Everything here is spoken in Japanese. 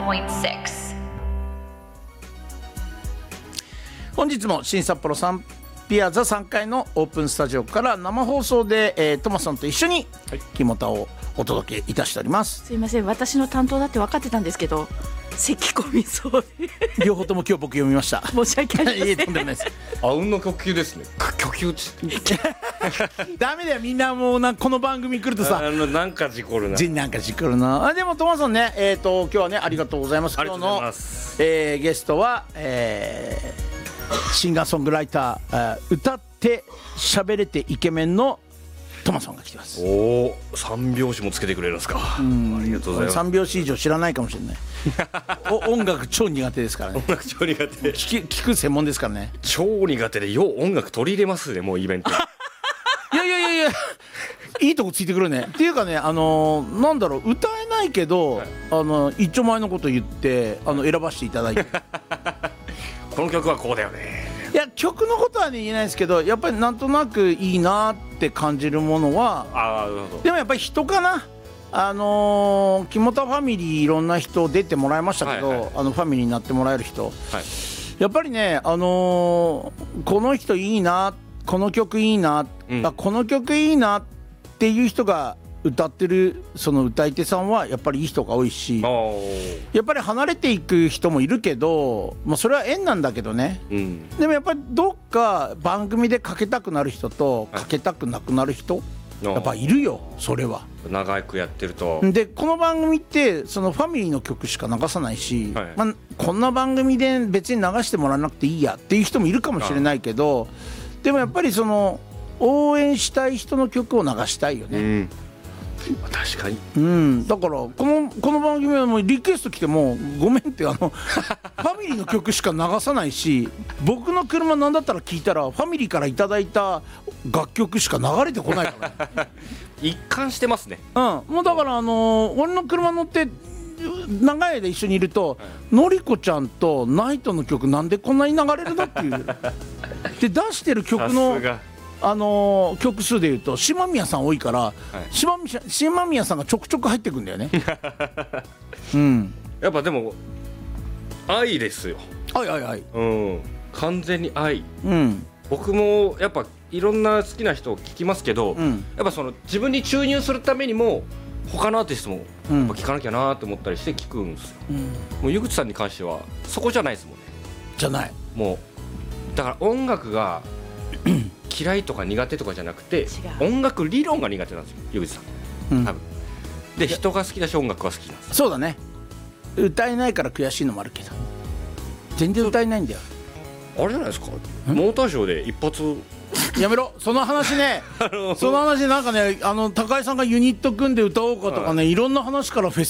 87.6. 本日も新札幌サンピアザ3階のオープンスタジオから生放送で、トマさんと一緒にキモタをお届けいたしております。 すいません、私の担当だって分かってたんですけど咳込みそうで両方とも今日僕読みました。 申し訳ありません。 いえとんでもないです。 あうんの呼吸ですね。呼吸ダメだよ、みんなもうこの番組来るとさなんか事故るな。 なんか事故るな。でもトマさんね、今日はねありがとうございます。 ありがとうございます。 今日の、ゲストは、シンガーソングライター、歌って喋れてイケメンのトマさんが来てます。 おお、三拍子もつけてくれるんですか。ありがとうございます。 三拍子以上知らないかもしれない音楽超苦手ですからね。 音楽超苦手。 聞く専門ですからね。 超苦手でよう音楽取り入れますね、もうイベントいやいいとこついてくるね。っていうかね、なんだろう、歌えないけど、はい、一丁前のこと言って選ばせていただいてこの曲はこうだよね。 いや、曲のことはね言えないですけど、やっぱりなんとなくいいなって感じるものは、 なるほど。 でもやっぱり人かな。キモタファミリーいろんな人出てもらいましたけど、はいはい、ファミリーになってもらえる人、はい、やっぱりね、この人いいな、この曲いいな、この曲いいなっていう人が歌ってるその歌い手さんはやっぱりいい人が多いし、やっぱり離れていく人もいるけど、それは縁なんだけどね、でもやっぱりどっか番組でかけたくなる人とかけたくなくなる人、やっぱいるよ。それは長くやってると。 でこの番組ってそのファミリーの曲しか流さないし、こんな番組で別に流してもらわなくていいやっていう人もいるかもしれないけど、でもやっぱりその応援したい人の曲を流したいよね。 確かに、 だからこの番組はもうリクエスト来てもごめんってファミリーの曲しか流さないし、僕の車なんだったら聞いたらファミリーからいただいた楽曲しか流れてこないからね一貫してますね。 もうだから俺の車乗って長い間一緒にいると、のりこちゃんとナイトの曲なんでこんなに流れるのっていうで出してる曲の曲数でいうと島宮さん多いから、島宮さんがちょくちょく入ってくんだよねやっぱでも愛ですよ。 はい、 完全に愛、僕もやっぱいろんな好きな人を聞きますけど、やっぱその自分に注入するためにも他のアーティストもやっぱ聞かなきゃなと思ったりして聞くんですよ。もう湯口さんに関してはそこじゃないですもんね。 じゃない。 もうだから音楽が嫌いとか苦手とかじゃなくて、音楽理論が苦手なんですよ、湯口さん、多分で人が好きだし音楽は好きなんです。 そうだね。歌えないから悔しいのもあるけど全然歌えないんだよ。 あれじゃないですか、モーターショーで一発やめろその話ねその話なんかね、高井さんがユニット組んで歌おうかとかね、いろんな話からフェス